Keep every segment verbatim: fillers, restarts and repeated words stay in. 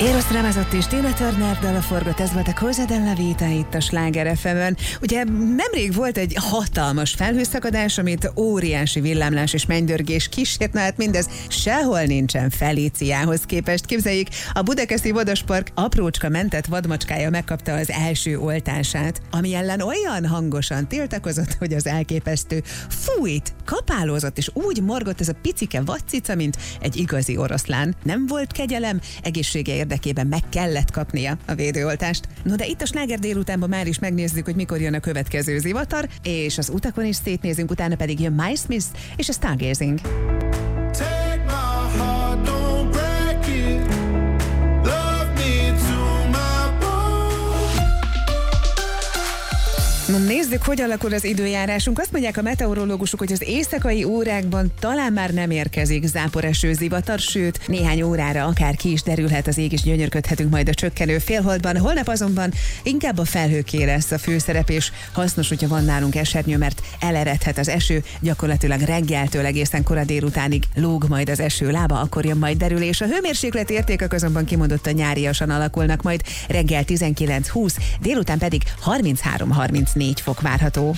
Eros Ramazzotti és Tina Turner dala forgott, ez volt a Cosa della Vita itt a Sláger ef em-en. Ugye nemrég volt egy hatalmas felhőszakadás, amit óriási villámlás és mennydörgés kísért, na hát mindez sehol nincsen Felíciához képest. Képzeljék, a budakeszi vadaspark aprócska mentett vadmacskája megkapta az első oltását, ami ellen olyan hangosan tiltakozott, hogy az elképesztő fújt, kapálózott, és úgy morgott ez a picike vadcica, mint egy igazi oroszlán. Nem volt kegyelem, egészsége érdekében meg kellett kapnia a védőoltást. No, de itt a Sláger délutánban már is megnézzük, hogy mikor jön a következő zivatar, és az utakon is szétnézünk, utána pedig jön Miles Smith és a Stargazing. Na nézzük, hogy alakul az időjárásunk. Azt mondják a meteorológusok, hogy az éjszakai órákban talán már nem érkezik záporeső, zivatar, sőt, néhány órára akár ki is derülhet az ég, és gyönyörködhetünk majd a csökkenő félholdban. Holnap azonban inkább a felhőké lesz a főszerep, és hasznos, hogyha van nálunk esernyő, mert eleredhet az eső, gyakorlatilag reggeltől egészen kora délutánig lóg majd az eső lába, akkor jön majd derülés. A hőmérséklet értékek azonban kimondottan nyáriasan alakulnak, majd reggel tizenkilenc-húsz, délután pedig harminchárom-harmincnégy fok várható.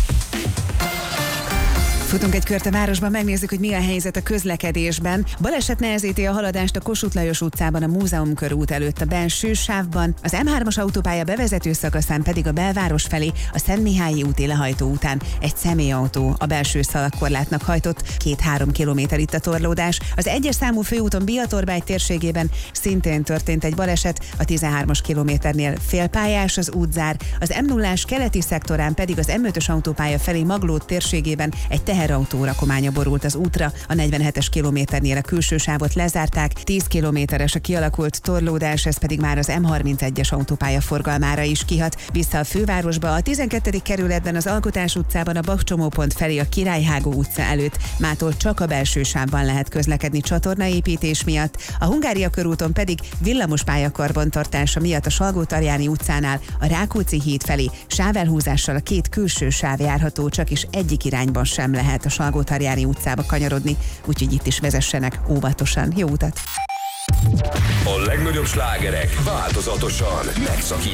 Futunk egy kört a városban, megnézzük, hogy mi a helyzet a közlekedésben. Baleset nehezíti a haladást a Kossuth Lajos utcában, a Múzeum körút előtt a belső sávban, az em hármas autópálya bevezető szakaszán pedig a belváros felé a Szentmihályi úti lehajtó után egy személyautó a belső szalagkorlátnak hajtott, két-három kilométer itt a torlódás. Az egyes számú főúton Biatorbágy térségében szintén történt egy baleset, a tizenhármas kilométernél félpályás az útzár, az em nullás keleti szektorán pedig az em ötös autópálya felé Maglód térségében egy teherautó rakománya borult az útra, a negyvenhetes kilométernél a külső sávot lezárták, tíz kilométeres a kialakult torlódás, ez pedig már az em harmincegyes autópálya forgalmára is kihat. Vissza a fővárosba, a tizenkettedik kerületben az Alkotás utcában a Bach csomópont felé a Királyhágó utca előtt mától csak a belső sávban lehet közlekedni csatornaépítés miatt, a Hungária körúton pedig villamos pályakarbantartása miatt a Salgótarjáni utcánál a Rákóczi híd felé sávelhúzással a két külső sáv járható, csak is egyik irányban sem lehet a Salgótarjáni utcába kanyarodni, úgyhogy itt is vezessenek óvatosan. Jó utat! A legnagyobb slágerek változatosan megszakít.